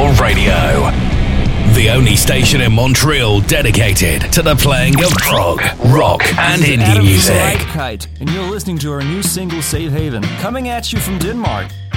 Radio. The only station in Montreal dedicated to the playing of prog, rock, and indie music. And you're listening to our new single, Safe Haven, coming at you from Denmark.